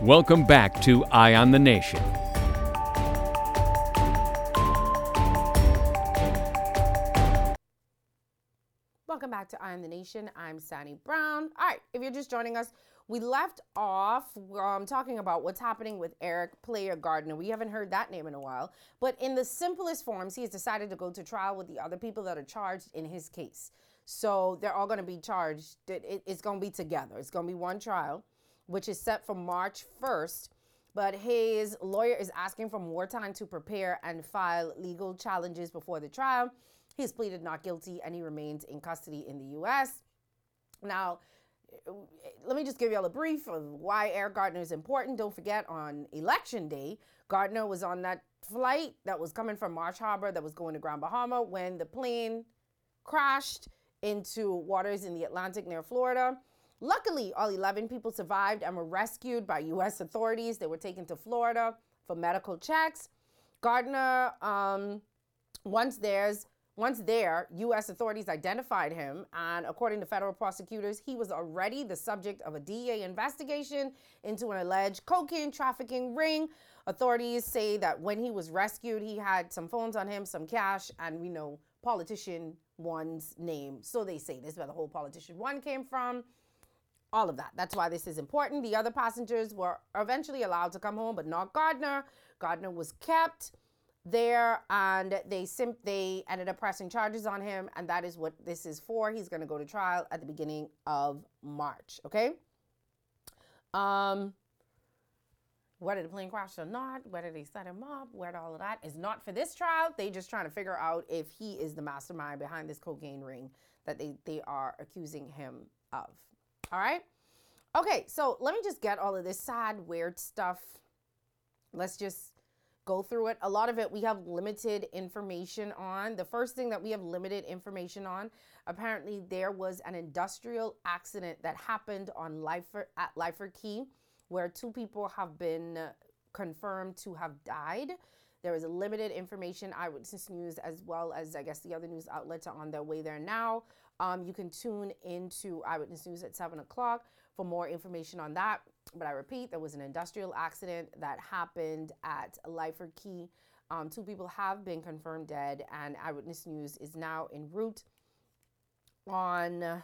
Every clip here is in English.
Welcome back to Eye on the Nation. Welcome back to Eye on the Nation. I'm Sani Brown. All right, if you're just joining us, we left off talking about what's happening with Eric Player Gardner. We haven't heard that name in a while. But in the simplest forms, he has decided to go to trial with the other people that are charged in his case. So they're all going to be charged. It's going to be together. It's going to be one trial, which is set for March 1st. But his lawyer is asking for more time to prepare and file legal challenges before the trial. He's pleaded not guilty and he remains in custody in the U.S. Now, let me just give you all a brief of why Eric Gardner is important. Don't forget, on Election Day, Gardner was on that flight that was coming from Marsh Harbor that was going to Grand Bahama when the plane crashed into waters in the Atlantic near Florida. Luckily, all 11 people survived and were rescued by U.S. authorities. They were taken to Florida for medical checks. Gardner, once there, U.S. authorities identified him, and according to federal prosecutors, he was already the subject of a DEA investigation into an alleged cocaine trafficking ring. Authorities say that when he was rescued, he had some phones on him, some cash, and we know politician one's name. So they say this is where the whole politician one came from. All of that. That's why this is important. The other passengers were eventually allowed to come home, but not Gardner. Gardner was kept there, and they ended up pressing charges on him, and that is what this is for. He's going to go to trial at the beginning of March. Okay. Whether the plane crashed or not, whether they set him up, whether all of that is not for this trial. They just trying to figure out if he is the mastermind behind this cocaine ring that they are accusing him of. All right. Okay. So let me just get all of this sad, weird stuff. Let's just go through it. A lot of it we have limited information on. The first thing that we have limited information on, apparently there was an industrial accident that happened on at Lyford Key, where 2 people have been confirmed to have died. There is a limited information. Eyewitness News, as well as I guess the other news outlets, are on their way there now. You can tune into Eyewitness News at 7 o'clock for more information on that. But I repeat, there was an industrial accident that happened at Lyford Key. 2 people have been confirmed dead, and Eyewitness News is now en route on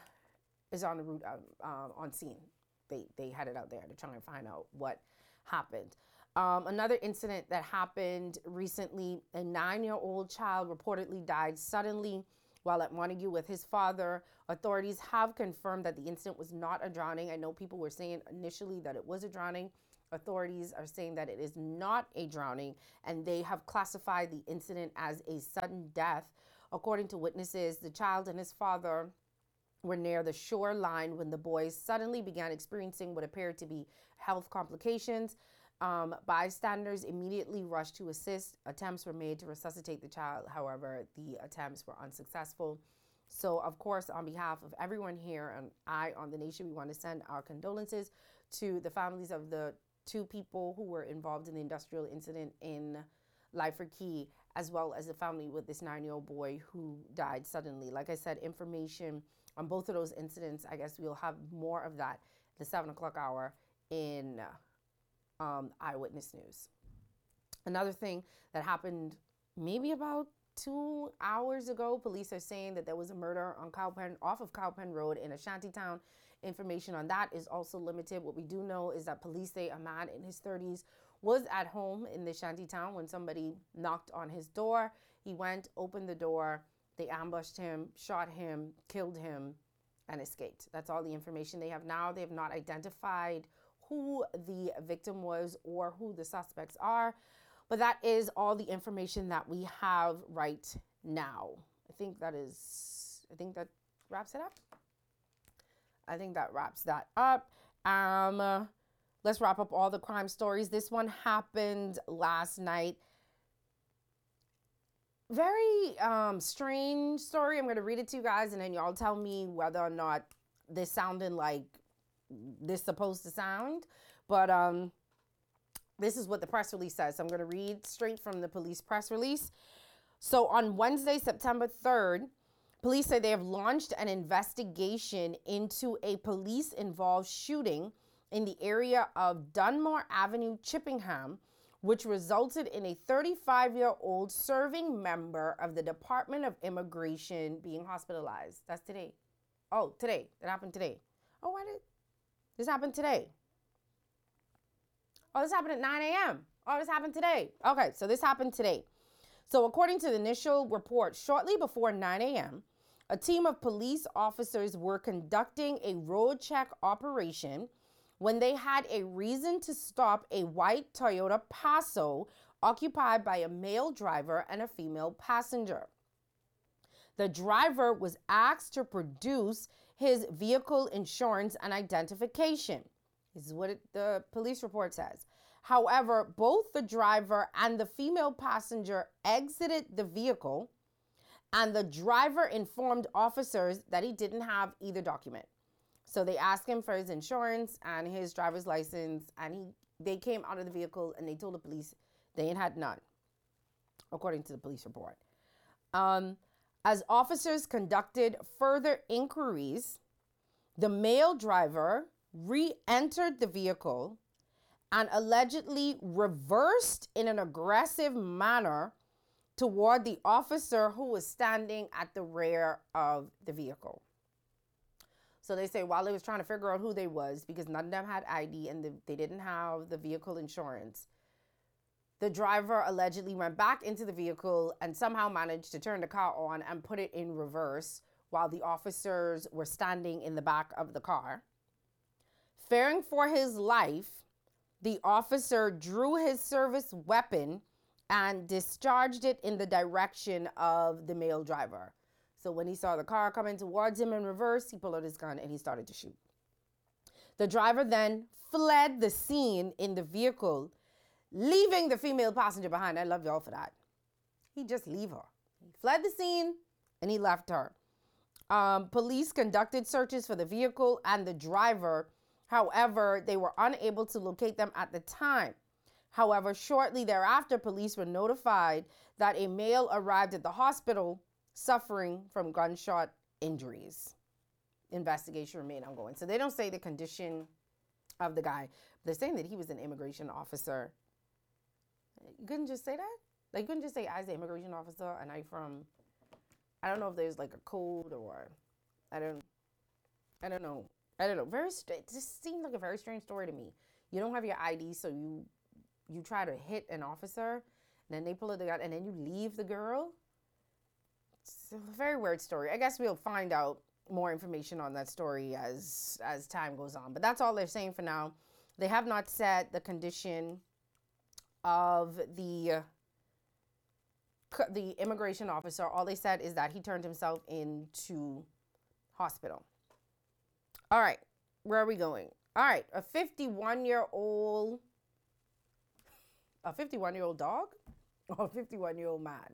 scene. They headed out there to try and find out what happened. Another incident that happened recently, a 9-year-old child reportedly died suddenly while at Montague with his father. Authorities have confirmed that the incident was not a drowning. I know people were saying initially that it was a drowning. Authorities are saying that it is not a drowning, and they have classified the incident as a sudden death. According to witnesses, the child and his father were near the shoreline when the boys suddenly began experiencing what appeared to be health complications. Bystanders immediately rushed to assist. Attempts were made to resuscitate the child. However, the attempts were unsuccessful. So, of course, on behalf of everyone here and Eye on the Nation, we want to send our condolences to the families of the 2 people who were involved in the industrial incident in Lyford Key, as well as the family with this 9-year-old boy who died suddenly. Like I said, information on both of those incidents, I guess we'll have more of that the 7 o'clock hour in Eyewitness News. Another thing that happened maybe about 2 hours ago, police are saying that there was a murder on off of Cowpen Road in a shantytown. Information on that is also limited. What we do know is that police say a man in his 30s was at home in the shantytown when somebody knocked on his door. He went, opened the door, they ambushed him, shot him, killed him, and escaped. That's all the information they have now. They have not identified who the victim was or who the suspects are. But that is all the information that we have right now. I think that wraps it up. I think that wraps that up. Let's wrap up all the crime stories. This one happened last night. Very strange story. I'm going to read it to you guys, and then y'all tell me whether or not this sounded like this supposed to sound. But this is what the press release says. I'm going to read straight from the police press release. So on Wednesday, September 3rd, police say they have launched an investigation into a police-involved shooting in the area of Dunmore Avenue, Chippenham, which resulted in a 35-year-old serving member of the Department of Immigration being hospitalized. That's today. Oh, today. It happened today. Oh, why did this happen today? Oh, this happened at 9 a.m. Oh, this happened today. Okay, so this happened today. So according to the initial report, shortly before 9 a.m., a team of police officers were conducting a road check operation when they had a reason to stop a white Toyota Passo occupied by a male driver and a female passenger. The driver was asked to produce his vehicle insurance and identification. This is what the police report says. However, both the driver and the female passenger exited the vehicle, and the driver informed officers that he didn't have either document. So they asked him for his insurance and his driver's license, and they came out of the vehicle and they told the police they had none, according to the police report. As officers conducted further inquiries, the male driver re-entered the vehicle and allegedly reversed in an aggressive manner toward the officer who was standing at the rear of the vehicle. So they say while they was trying to figure out who they was, because none of them had ID and they didn't have the vehicle insurance, the driver allegedly went back into the vehicle and somehow managed to turn the car on and put it in reverse while the officers were standing in the back of the car. Fearing for his life, the officer drew his service weapon and discharged it in the direction of the male driver. So when he saw the car coming towards him in reverse, he pulled out his gun and he started to shoot. The driver then fled the scene in the vehicle, leaving the female passenger behind. I love y'all for that. He just leave her. He fled the scene and he left her. Police conducted searches for the vehicle and the driver. However, they were unable to locate them at the time. However, shortly thereafter, police were notified that a male arrived at the hospital suffering from gunshot injuries. Investigation remained ongoing. So they don't say the condition of the guy. They're saying that he was an immigration officer. You couldn't just say that? Like, you couldn't just say, as an immigration officer, and I don't know if there's like a code or, I don't know. It just seemed like a very strange story to me. You don't have your ID, so you try to hit an officer, and then they pull out the gun, and then you leave the girl. It's a very weird story. I guess we'll find out more information on that story as time goes on. But that's all they're saying for now. They have not said the condition of the immigration officer. All they said is that he turned himself into hospital. All right, where are we going? All right, a 51-year-old dog or a 51-year-old man?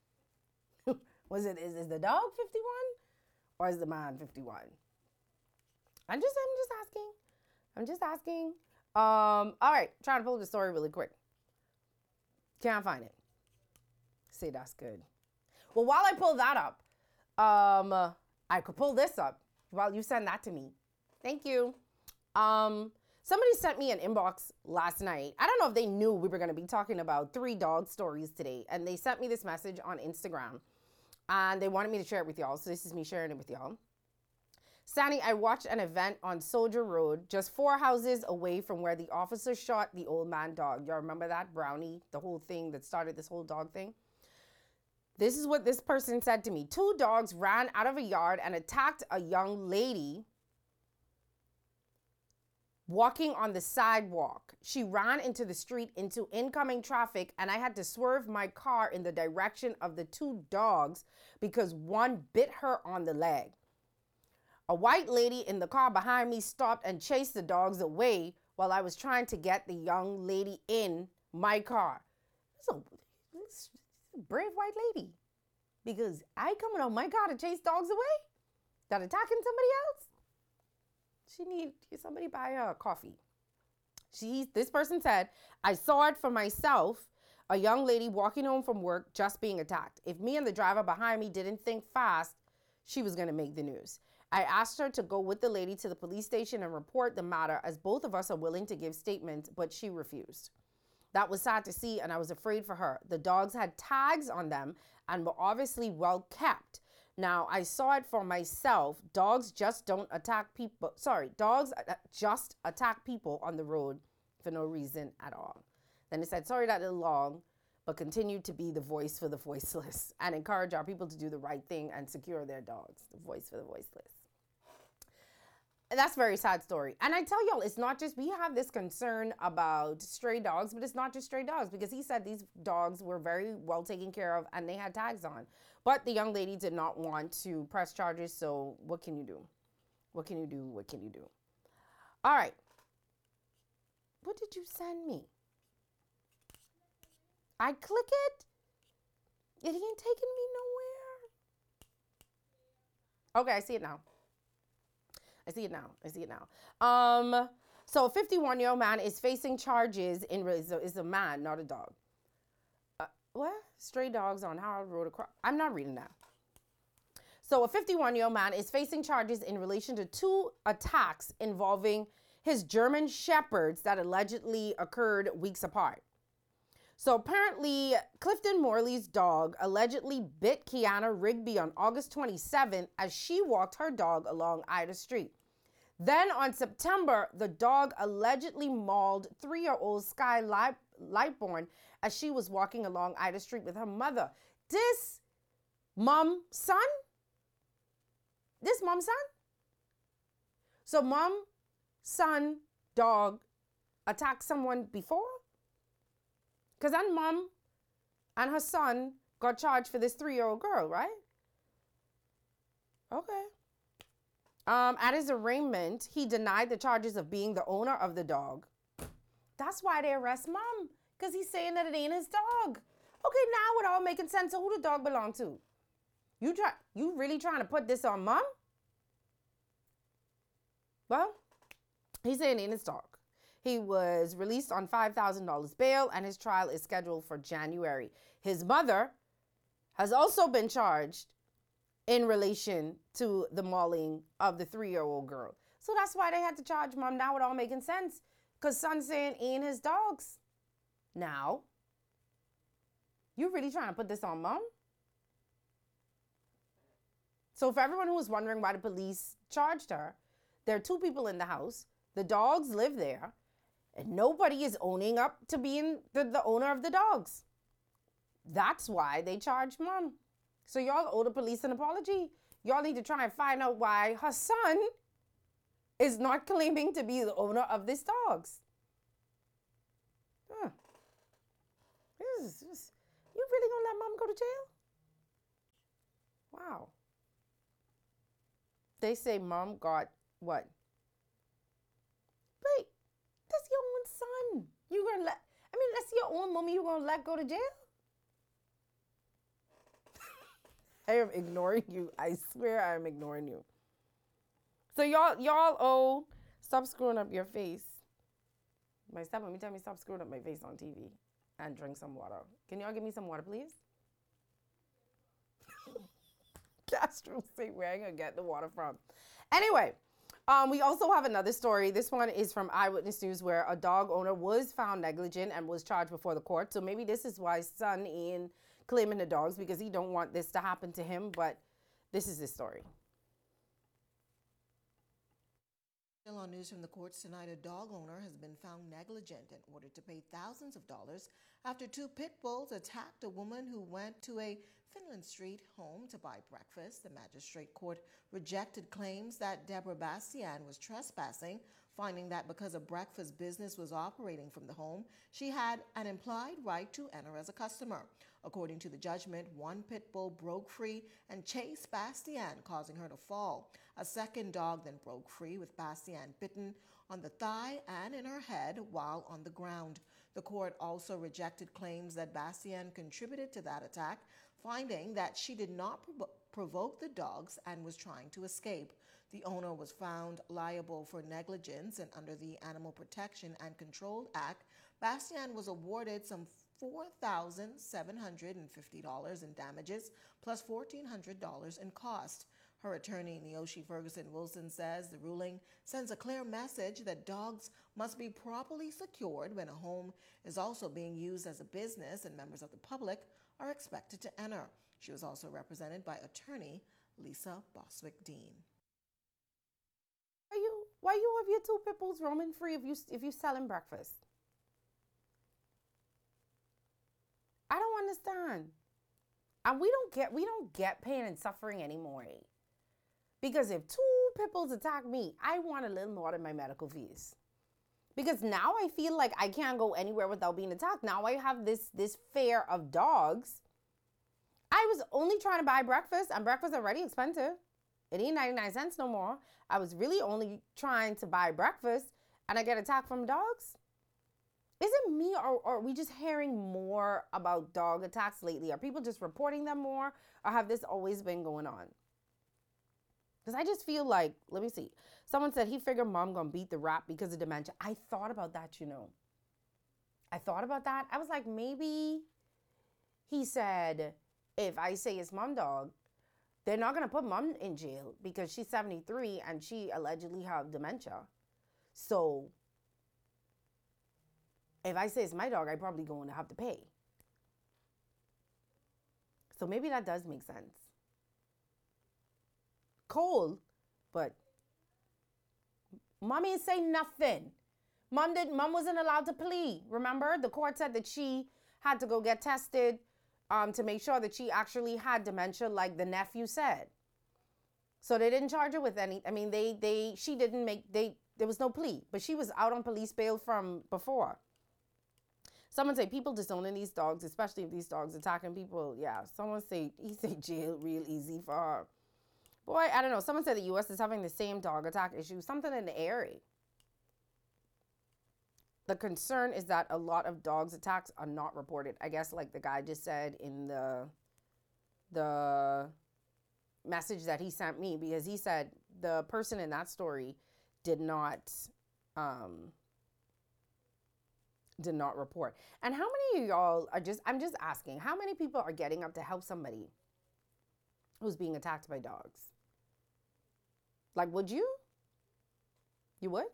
Is the dog 51 or is the man 51? I'm just asking. All right, trying to pull the story really quick. Can't find it. See, that's good. Well, while I pull that up, I could pull this up while you send that to me. Thank you. Somebody sent me an inbox last night. I don't know if they knew we were going to be talking about 3 dog stories today. And they sent me this message on Instagram. And they wanted me to share it with y'all. So this is me sharing it with y'all. Sani, I watched an event on Soldier Road, just 4 houses away from where the officer shot the old man dog. Y'all remember that? Brownie, the whole thing that started this whole dog thing. This is what this person said to me. 2 dogs ran out of a yard and attacked a young lady walking on the sidewalk. She ran into the street into incoming traffic, and I had to swerve my car in the direction of the 2 dogs because one bit her on the leg. A white lady in the car behind me stopped and chased the dogs away while I was trying to get the young lady in my car. It's a brave white lady, because I coming on my car to chase dogs away that attacking somebody else. She need somebody buy her a coffee. This person said, I saw it for myself, a young lady walking home from work just being attacked. If me and the driver behind me didn't think fast, she was going to make the news. I asked her to go with the lady to the police station and report the matter, as both of us are willing to give statements, but she refused. That was sad to see, and I was afraid for her. The dogs had tags on them and were obviously well kept. Now, I saw it for myself. Dogs just don't attack people. Dogs just attack people on the road for no reason at all. Then it said, sorry that it's long, but continue to be the voice for the voiceless and encourage our people to do the right thing and secure their dogs. The voice for the voiceless. And that's a very sad story. And I tell y'all, it's not just, we have this concern about stray dogs, but it's not just stray dogs, because he said these dogs were very well taken care of and they had tags on. But the young lady did not want to press charges, so what can you do? What can you do? What can you do? All right. What did you send me? I click it? It ain't taking me nowhere. Okay, I see it now. I see it now. So a 51-year-old man is facing charges is a man, not a dog. What? Stray dogs on Howard Road across. I'm not reading that. So a 51-year-old man is facing charges in relation to 2 attacks involving his German shepherds that allegedly occurred weeks apart. So apparently, Clifton Morley's dog allegedly bit Kiana Rigby on August 27th as she walked her dog along Ida Street. Then on September, the dog allegedly mauled 3-year-old Sky Lightborn as she was walking along Ida Street with her mother. This mom, son? So mom, son, dog attacked someone before? Because then mom and her son got charged for this 3-year-old girl, right? Okay. At his arraignment, he denied the charges of being the owner of the dog. That's why they arrest mom, because he's saying that it ain't his dog. Okay, now it all making sense. So who the dog belong to? You really trying to put this on mom? Well, he's saying it ain't his dog. He was released on $5,000 bail, and his trial is scheduled for January. His mother has also been charged in relation to the mauling of the 3-year-old girl. So that's why they had to charge mom. Now it all making sense, because son's saying ain't his dogs. Now, you really trying to put this on mom? So for everyone who was wondering why the police charged her, there are 2 people in the house. The dogs live there. And nobody is owning up to being the owner of the dogs. That's why they charged mom. So y'all owe the police an apology. Y'all need to try and find out why her son is not claiming to be the owner of these dogs. Huh. You really gonna let mom go to jail? Wow. They say mom got what? Wait. That's your own son. That's your own mommy you gonna let go to jail? I am ignoring you. I swear I am ignoring you. So y'all owe, stop screwing up your face. My stepmom, tell me stop screwing up my face on TV and drink some water. Can y'all give me some water, please? Castro say where I'm gonna get the water from. Anyway. We also have another story. This one is from Eyewitness News, where a dog owner was found negligent and was charged before the court. So maybe this is why son ain't claiming the dogs, because he don't want this to happen to him. But this is his story. Still on news from the courts tonight, a dog owner has been found negligent and ordered to pay thousands of dollars after 2 pit bulls attacked a woman who went to a Finland Street home to buy breakfast. The magistrate court rejected claims that Deborah Bastian was trespassing, finding that because a breakfast business was operating from the home, she had an implied right to enter as a customer. According to the judgment, 1 pit bull broke free and chased Bastian, causing her to fall. A second dog then broke free, with Bastian bitten on the thigh and in her head while on the ground. The court also rejected claims that Bastian contributed to that attack, finding that she did not provoke the dogs and was trying to escape. The owner was found liable for negligence, and under the Animal Protection and Control Act, Bastian was awarded some $4,750 in damages plus $1,400 in cost. Her attorney, Neoshi Ferguson Wilson, says the ruling sends a clear message that dogs must be properly secured when a home is also being used as a business and members of the public are expected to enter. She was also represented by attorney Lisa Boswick Dean. Why you have your two pit bulls roaming free if you selling breakfast? I don't understand. And we don't get pain and suffering anymore. Because if two pit bulls attack me, I want a little more than my medical fees. Because now I feel like I can't go anywhere without being attacked. Now I have this fear of dogs. I was only trying to buy breakfast, and breakfast already expensive. It ain't 99 cents no more. I was really only trying to buy breakfast, and I get attacked from dogs? Is it me, or are we just hearing more about dog attacks lately? Are people just reporting them more, or have this always been going on? Because I just feel like, let me see. Someone said he figured mom gonna beat the rap because of dementia. I thought about that, I thought about that. I was like, maybe he said, if I say it's mom dog, they're not gonna put mom in jail because she's 73 and she allegedly have dementia. So if I say it's my dog, I probably going to have to pay. So maybe that does make sense. Cold, but mom ain't say nothing. Mom wasn't allowed to plead. Remember, the court said that she had to go get tested to make sure that she actually had dementia, like the nephew said. So they didn't charge her with any. I mean, there was no plea, but she was out on police bail from before. Someone say people disowning these dogs, especially if these dogs attacking people. Yeah, he say jail real easy for her. Boy, I don't know. Someone said the U.S. is having the same dog attack issue, something in the area. The concern is that a lot of dogs attacks are not reported. I guess like the guy just said in the message that he sent me, because he said the person in that story did not report. And how many of y'all are I'm just asking, how many people are getting up to help somebody who's being attacked by dogs? Like, would you? You would?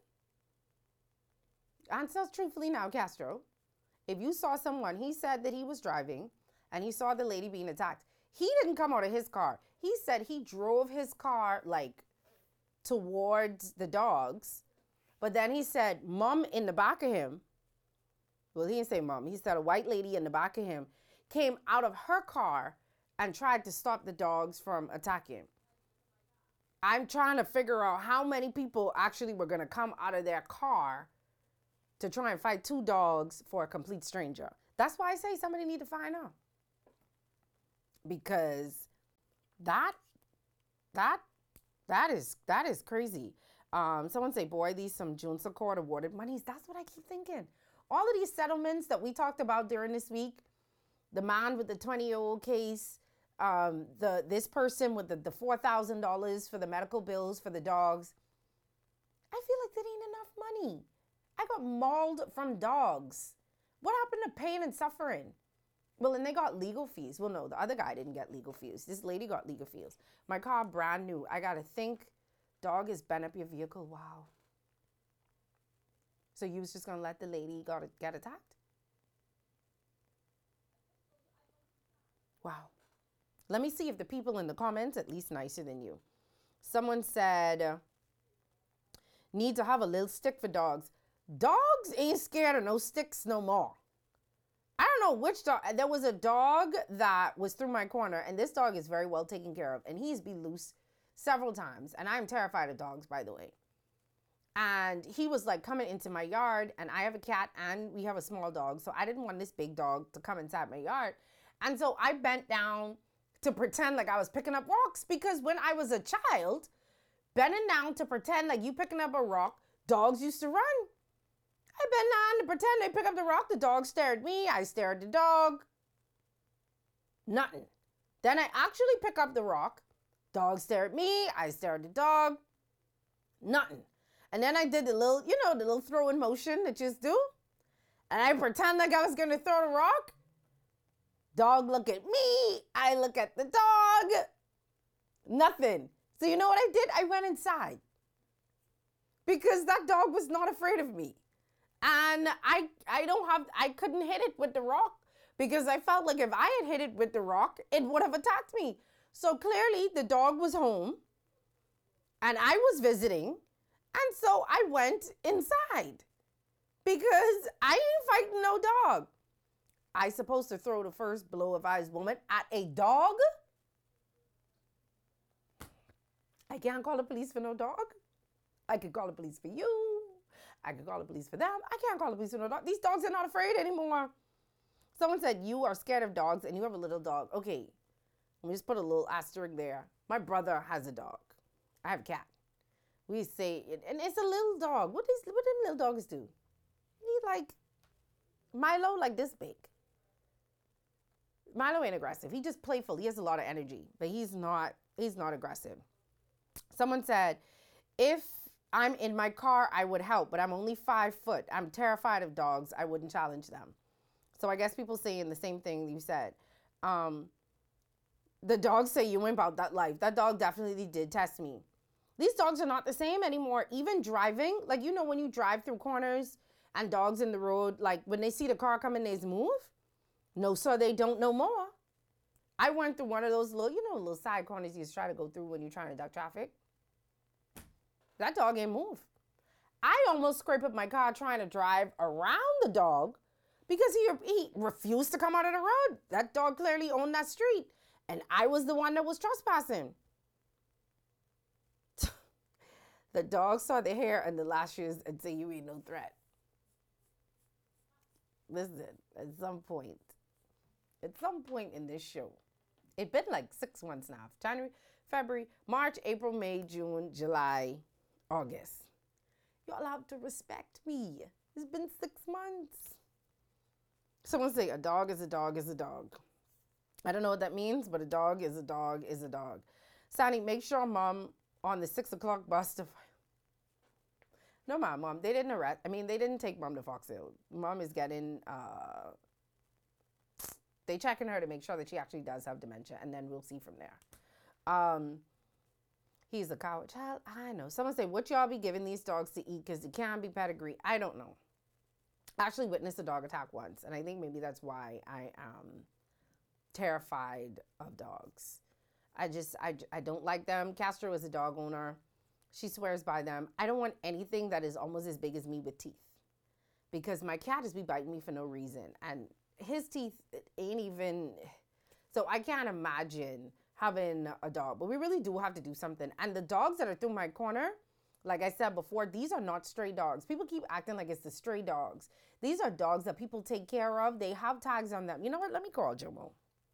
Answer truthfully now, Castro. If you saw someone, he said that he was driving and he saw the lady being attacked. He didn't come out of his car. He said he drove his car like towards the dogs. But then he said, mom in the back of him. Well, he didn't say mom. He said a white lady in the back of him came out of her car and tried to stop the dogs from attacking. I'm trying to figure out how many people actually were going to come out of their car to try and fight two dogs for a complete stranger. That's why I say somebody need to find out. Because that is crazy. Someone say, boy, these some Junsa court awarded monies. That's what I keep thinking. All of these settlements that we talked about during this week, the man with the 20-year-old case, this person with the $4,000 for the medical bills for the dogs. I feel like that ain't enough money. I got mauled from dogs. What happened to pain and suffering? Well, and they got legal fees. Well, no, the other guy didn't get legal fees. This lady got legal fees. My car, brand new. I got to think, dog is bent up your vehicle. Wow. So you was just going to let the lady get attacked? Wow. Let me see if the people in the comments at least nicer than you. Someone said, need to have a little stick for dogs. Dogs ain't scared of no sticks no more. I don't know which dog. There was a dog that was through my corner, and this dog is very well taken care of, and he's been loose several times, and I'm terrified of dogs, by the way. And he was like coming into my yard, and I have a cat, and we have a small dog, so I didn't want this big dog to come inside my yard. And so I bent down to pretend like I was picking up rocks, because when I was a child, bending down to pretend like you picking up a rock, dogs used to run. I bent down to pretend they pick up the rock. The dog stared at me. I stared at the dog. Nothing. Then I actually pick up the rock. Dog stared at me. I stared at the dog. Nothing. And then I did the little throwing motion that you just do. And I pretend like I was going to throw the rock. Dog look at me. I look at the dog. Nothing. So you know what I did? I went inside because that dog was not afraid of me. And I couldn't hit it with the rock because I felt like if I had hit it with the rock, it would have attacked me. So clearly the dog was home and I was visiting. And so I went inside because I ain't fighting no dog. I supposed to throw the first blow if I was woman at a dog? I can't call the police for no dog. I could call the police for you. I could call the police for them. I can't call the police for no dog. These dogs are not afraid anymore. Someone said you are scared of dogs and you have a little dog. Okay, let me just put a little asterisk there. My brother has a dog. I have a cat. We say, and it's a little dog. What them little dogs do? He like Milo, like this big. Milo ain't aggressive. He just playful. He has a lot of energy, but he's not aggressive. Someone said, if I'm in my car, I would help, but I'm only 5 foot. I'm terrified of dogs. I wouldn't challenge them. So I guess people saying the same thing you said. The dogs say you ain't about that life. That dog definitely did test me. These dogs are not the same anymore. Even driving, like, you know, when you drive through corners and dogs in the road, like when they see the car coming, they move. No, sir, they don't no more. I went through one of those little side corners you just try to go through when you're trying to duck traffic. That dog ain't move. I almost scraped up my car trying to drive around the dog because he refused to come out of the road. That dog clearly owned that street. And I was the one that was trespassing. The dog saw the hair and the lashes and said, you ain't no threat. Listen, at some point in this show, it's been like 6 months now. January, February, March, April, May, June, July, August. Y'all have to respect me. It's been 6 months. Someone say a dog is a dog is a dog. I don't know what that means, but a dog is a dog is a dog. Sonny, make sure mom on the 6 o'clock bus to... No, mom, they didn't arrest. I mean, they didn't take mom to Fox Hill. Mom is getting... They checking her to make sure that she actually does have dementia, and then we'll see from there. He's a coward child. I know. Someone say, what y'all be giving these dogs to eat? Because it can't be pedigree. I don't know. I actually witnessed a dog attack once, and I think maybe that's why I am terrified of dogs. I don't like them. Castro is a dog owner. She swears by them. I don't want anything that is almost as big as me with teeth, because my cat is be biting me for no reason, and his teeth ain't even... So I can't imagine having a dog, but we really do have to do something. And the dogs that are through my corner, like I said before, these are not stray dogs. People keep acting like it's the stray dogs. These are dogs that people take care of. They have tags on them. You know what? Let me call Jomo.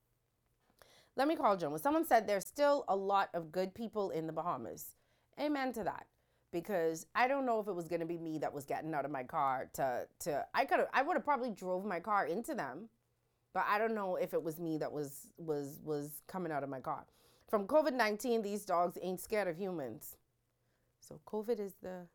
Someone said there's still a lot of good people in the Bahamas. Amen to that. Because I don't know if it was going to be me that was getting out of my car I would have probably drove my car into them, but I don't know if it was me that was coming out of my car. From COVID-19, these dogs ain't scared of humans. So COVID is the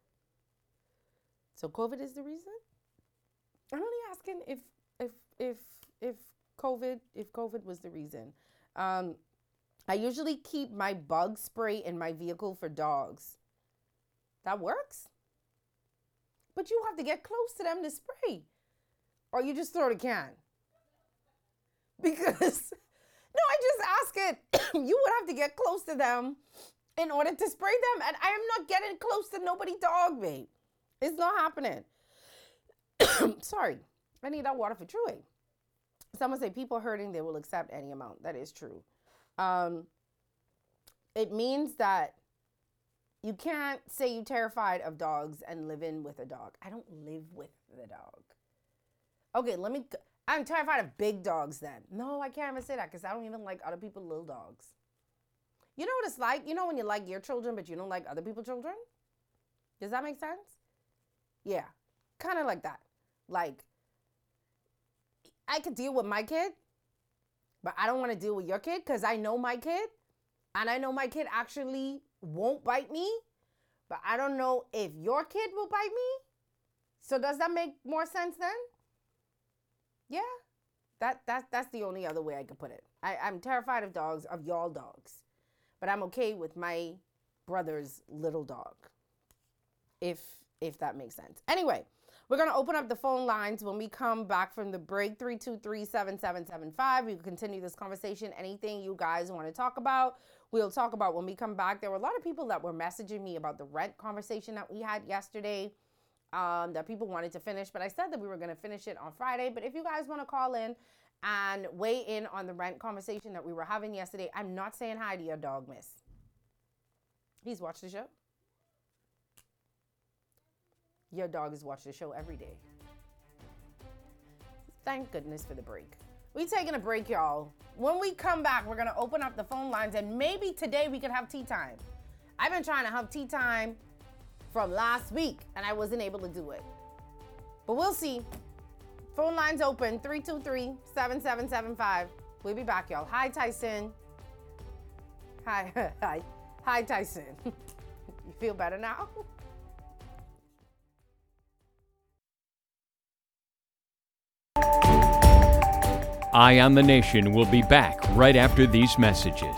reason? I'm only asking if COVID was the reason. I usually keep my bug spray in my vehicle for dogs. That works? But you have to get close to them to spray. Or you just throw the can. Because, no, I just ask it. You would have to get close to them in order to spray them. And I am not getting close to nobody dog, babe. It's not happening. Sorry. I need that water for Troy. Someone say people hurting, they will accept any amount. That is true. It means that you can't say you're terrified of dogs and live in with a dog. I don't live with the dog. Okay, I'm terrified of big dogs then. No, I can't even say that because I don't even like other people's little dogs. You know what it's like? You know when you like your children, but you don't like other people's children? Does that make sense? Yeah, kind of like that. Like, I could deal with my kid, but I don't want to deal with your kid because I know my kid, and I know my kid actually won't bite me, but I don't know if your kid will bite me. So does that make more sense then? Yeah, that's the only other way I could put it. I'm terrified of dogs, of y'all dogs, but I'm okay with my brother's little dog, if that makes sense. Anyway, we're going to open up the phone lines when we come back from the break. 323-7775. We can continue this conversation. Anything you guys want to talk about, we'll talk about when we come back. There were a lot of people that were messaging me about the rent conversation that we had yesterday, that people wanted to finish, but I said that we were going to finish it on Friday. But if you guys want to call in and weigh in on the rent conversation that we were having yesterday, I'm not saying hi to your dog, miss. He's watched the show. Your dog has watched the show every day. Thank goodness for the break. We taking a break, y'all. When we come back, we're going to open up the phone lines, and maybe today we could have tea time. I've been trying to have tea time from last week, and I wasn't able to do it. But we'll see. Phone lines open, 323-7775. We'll be back, y'all. Hi, Tyson. Hi, Tyson. You feel better now? Eye on the Nation will be back right after these messages.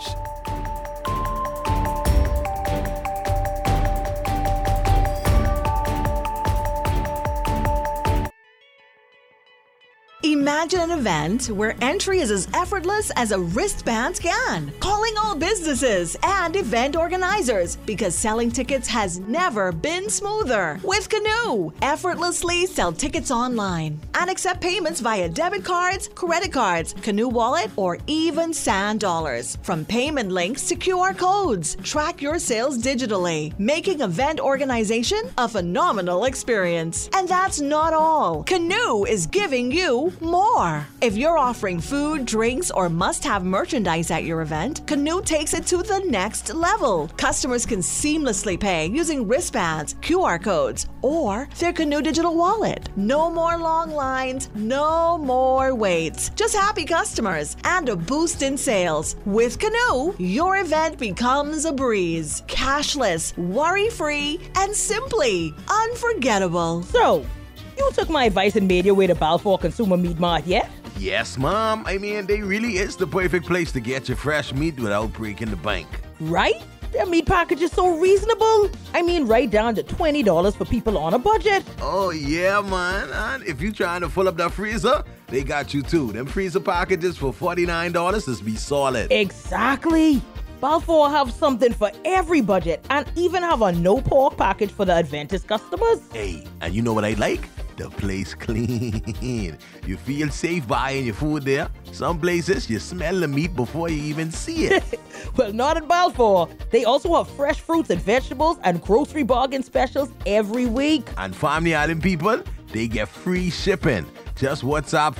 Imagine an event where entry is as effortless as a wristband scan. Calling all businesses and event organizers, because selling tickets has never been smoother. With Canoe, effortlessly sell tickets online and accept payments via debit cards, credit cards, Canoe Wallet, or even Sand Dollars. From payment links to QR codes, track your sales digitally, making event organization a phenomenal experience. And that's not all. Canoe is giving you more. If you're offering food, drinks, or must-have merchandise at your event, Canoe takes it to the next level. Customers can seamlessly pay using wristbands, QR codes, or their Canoe digital wallet. No more long lines, no more waits. Just happy customers and a boost in sales. With Canoe, your event becomes a breeze. Cashless, worry-free, and simply unforgettable. So, you took my advice and made your way to Balfour Consumer Meat Mart, yeah? Yes, Mom. I mean, they really is the perfect place to get your fresh meat without breaking the bank. Right? Their meat package is so reasonable. I mean, right down to $20 for people on a budget. Oh, yeah, man. And if you trying to fill up that freezer, they got you too. Them freezer packages for $49 is be solid. Exactly. Balfour have something for every budget and even have a no pork package for the Adventist customers. Hey, and you know what I like? The place clean. You feel safe buying your food there. Some places you smell the meat before you even see it. Well, not at Balfour. They also have fresh fruits and vegetables and grocery bargain specials every week. And Family Island people, they get free shipping. Just WhatsApp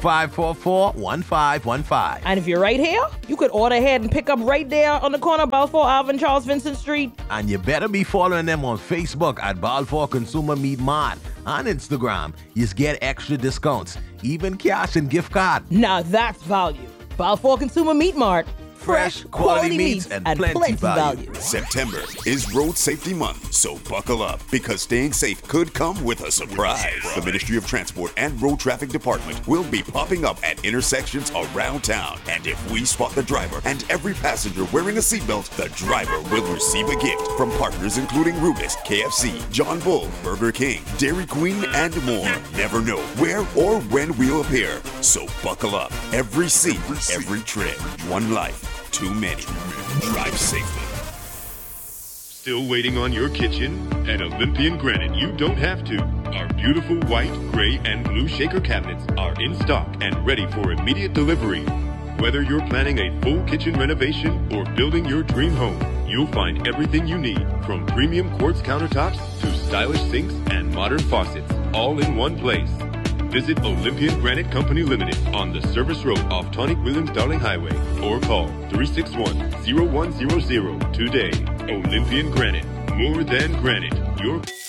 544-1515. And if you're right here, you could order ahead and pick up right there on the corner of Balfour Ave and Charles Vincent Street. And you better be following them on Facebook at Balfour Consumer Meat Mart. On Instagram, you get extra discounts, even cash and gift card. Now that's value. Balfour Consumer Meat Mart. Fresh, quality meats, and plenty value. September is Road Safety Month, so buckle up, because staying safe could come with a surprise. The Ministry of Transport and Road Traffic Department will be popping up at intersections around town. And if we spot the driver and every passenger wearing a seatbelt, the driver will receive a gift from partners including Rubis, KFC, John Bull, Burger King, Dairy Queen, and more. Never know where or when we'll appear, so buckle up. Every seat, every trip, one life. Too many. Drive safely. Still waiting on your kitchen? At Olympian Granite, you don't have to. Our beautiful white, gray, and blue shaker cabinets are in stock and ready for immediate delivery. Whether you're planning a full kitchen renovation or building your dream home, you'll find everything you need, from premium quartz countertops to stylish sinks and modern faucets, all in one place. Visit Olympian Granite Company Limited on the Service Road off Tonic-Williams-Darling Highway or call 361-0100 today. Olympian Granite, more than granite. Your